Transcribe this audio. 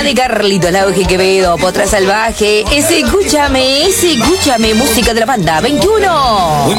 de Carlitos Lauge Quevedo, Potra Salvaje, ese escúchame, música de la banda 21.